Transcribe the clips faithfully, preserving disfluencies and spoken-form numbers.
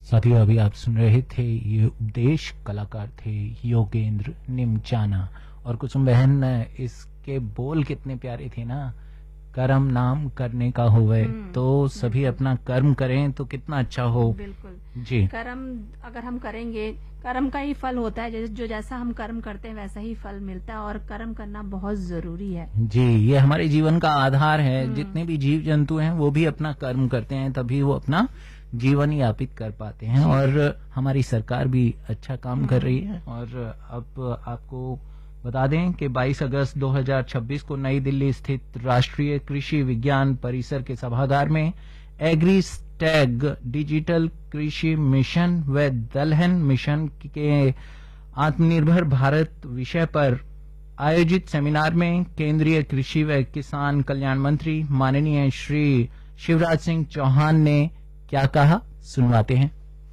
साथियों, अभी आप सुन रहे थे ये उपदेश, कलाकार थे योगेंद्र निमचाना। और कुसुम बहन, इसके बोल कितने प्यारे थे ना, कर्म नाम करने का होवे, तो सभी अपना कर्म करें तो कितना अच्छा हो। बिल्कुल जी, कर्म अगर हम करेंगे, कर्म का ही फल होता है, जो जैसा हम कर्म करते हैं वैसा ही फल मिलता है, और कर्म करना बहुत जरूरी है। जी, ये हमारे जीवन का आधार है। जितने भी जीव जंतु हैं वो भी अपना कर्म करते हैं, तभी वो अपना जीवन यापित कर पाते हैं। और हमारी सरकार भी अच्छा काम कर रही है। और अब आपको बता दें कि बाईस अगस्त दो हज़ार छब्बीस को नई दिल्ली स्थित राष्ट्रीय कृषि विज्ञान परिसर के सभागार में एग्रीस्टैग डिजिटल कृषि मिशन व दलहन मिशन के आत्मनिर्भर भारत विषय पर आयोजित सेमिनार में केंद्रीय कृषि व किसान कल्याण मंत्री माननीय श्री शिवराज सिंह चौहान ने क्या कहा, सुनवाते हैं।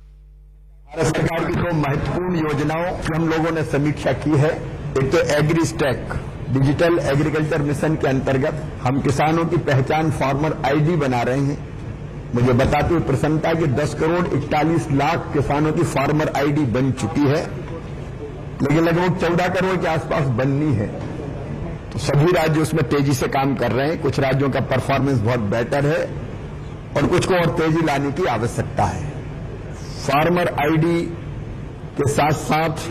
भारत सरकार की दो महत्वपूर्ण योजनाओं की हम लोगों ने समीक्षा की है। एक तो एग्रीस्टैक डिजिटल एग्रीकल्चर मिशन के अंतर्गत हम किसानों की पहचान फार्मर आईडी बना रहे हैं। मुझे बताते हुए प्रसन्नता कि दस करोड़ इकतालीस लाख किसानों की फार्मर आईडी बन चुकी है, लेकिन लगभग चौदह करोड़ के आसपास बननी है। तो सभी राज्य उसमें तेजी से काम कर रहे हैं। कुछ राज्यों का परफॉर्मेंस बहुत बेटर है और कुछ को और तेजी लाने की आवश्यकता है। फार्मर आईडी के साथ साथ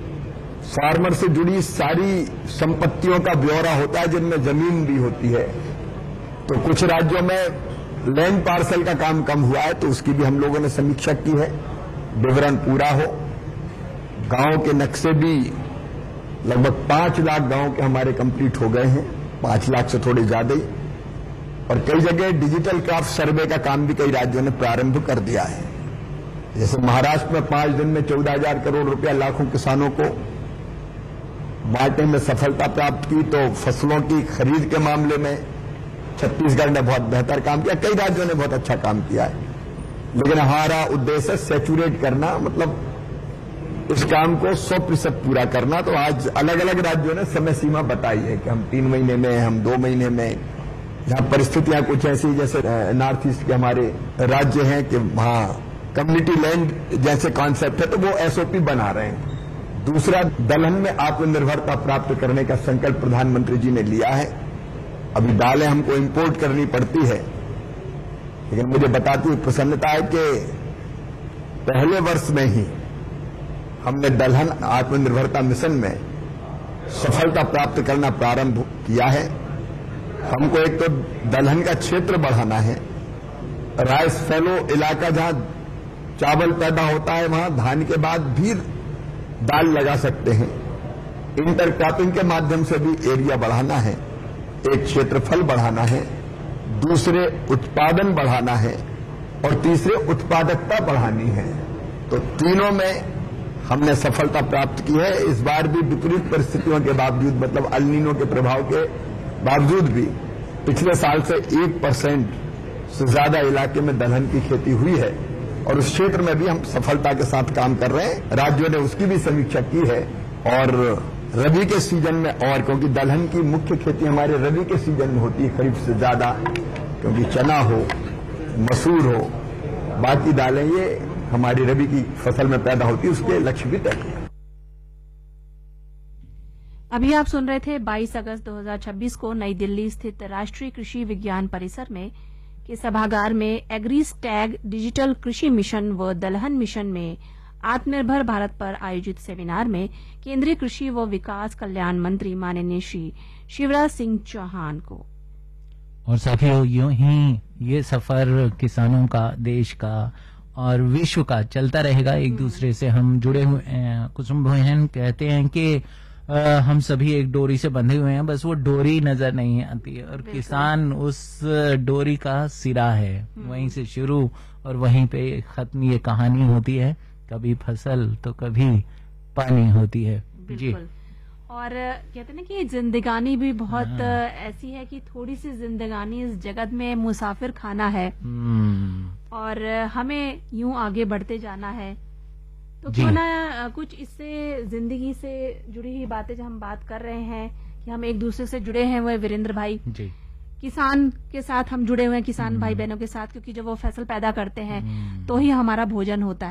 फार्मर से जुड़ी सारी संपत्तियों का ब्यौरा होता है, जिनमें जमीन भी होती है। तो कुछ राज्यों में लैंड पार्सल का काम कम हुआ है, तो उसकी भी हम लोगों ने समीक्षा की है, विवरण पूरा हो। गांव के नक्शे भी लगभग पांच लाख गांव के हमारे कंप्लीट हो गए हैं, पांच लाख से थोड़े ज्यादा ही। और कई जगह डिजिटल क्राफ्ट सर्वे का काम भी कई राज्यों ने प्रारंभ कर दिया है। जैसे महाराष्ट्र में पांच दिन में चौदह हजार करोड़ रुपया लाखों किसानों को बांटने में सफलता प्राप्त की। तो फसलों की खरीद के मामले में छत्तीसगढ़ ने बहुत बेहतर काम किया, कई राज्यों ने बहुत अच्छा काम किया है। लेकिन हमारा उद्देश्य सैचुरेट करना, मतलब इस काम को सौ प्रतिशत पूरा करना। तो आज अलग अलग राज्यों ने समय सीमा बताई है कि हम तीन महीने में, हम दो महीने में। यहाँ परिस्थितियां कुछ ऐसी, जैसे नॉर्थ ईस्ट के हमारे राज्य हैं कि वहां कम्युनिटी लैंड जैसे कॉन्सेप्ट है, तो वो एसओपी बना रहे हैं। दूसरा, दलहन में आत्मनिर्भरता प्राप्त करने का संकल्प प्रधानमंत्री जी ने लिया है। अभी दालें हमको इंपोर्ट करनी पड़ती है, लेकिन मुझे बताती हुई प्रसन्नता है कि पहले वर्ष में ही हमने दलहन आत्मनिर्भरता मिशन में सफलता प्राप्त करना प्रारंभ किया है। हमको एक तो दलहन का क्षेत्र बढ़ाना है। राइस फैलो इलाका, जहां चावल पैदा होता है, वहां धान के बाद भी दाल लगा सकते हैं। इंटरक्रॉपिंग के माध्यम से भी एरिया बढ़ाना है। एक क्षेत्रफल बढ़ाना है, दूसरे उत्पादन बढ़ाना है, और तीसरे उत्पादकता बढ़ानी है। तो तीनों में हमने सफलता प्राप्त की है। इस बार भी विपरीत परिस्थितियों के बावजूद, मतलब अल नीनो के प्रभाव के बावजूद भी, पिछले साल से एक परसेंट से ज्यादा इलाके में दलहन की खेती हुई है, और उस क्षेत्र में भी हम सफलता के साथ काम कर रहे हैं। राज्यों ने उसकी भी समीक्षा की है। और रबी के सीजन में, और क्योंकि दलहन की मुख्य खेती हमारे रबी के सीजन में होती है, खरीफ से ज्यादा, क्योंकि चना हो, मसूर हो, बाकी दालें ये हमारी रबी की फसल में पैदा होती है, उसके लक्ष्य भी तय किए। अभी आप सुन रहे थे बाईस अगस्त दो हज़ार छब्बीस को नई दिल्ली स्थित राष्ट्रीय कृषि विज्ञान परिसर में के सभागार में एग्रीस्टैग डिजिटल कृषि मिशन व दलहन मिशन में आत्मनिर्भर भारत पर आयोजित सेमिनार में केंद्रीय कृषि व विकास कल्याण मंत्री माननीय श्री शिवराज सिंह चौहान को। और साथियों, यूं ही ये सफर किसानों का, देश का और विश्व का चलता रहेगा। एक दूसरे से हम जुड़े हुए हैं। कुसुम बहन कहते हैं कि आ, हम सभी एक डोरी से बंधे हुए हैं, बस वो डोरी नजर नहीं आती है, और किसान उस डोरी का सिरा है। वहीं से शुरू और वहीं पे खत्म ये कहानी होती है। कभी फसल तो कभी पानी होती है। जी, और कहते हैं ना कि जिंदगानी भी बहुत ऐसी है कि थोड़ी सी जिंदगानी इस जगत में मुसाफिर खाना है, और हमें यूं आगे बढ़ते जाना है। तो क्यों ना कुछ इससे जिंदगी से जुड़ी हुई बातें जो हम बात कर रहे हैं कि हम एक दूसरे से जुड़े हैं, वो वीरेंद्र भाई जी, किसान के साथ हम जुड़े हुए हैं, किसान भाई बहनों के साथ, क्योंकि जब वो फसल पैदा करते हैं तो ही हमारा भोजन होता है।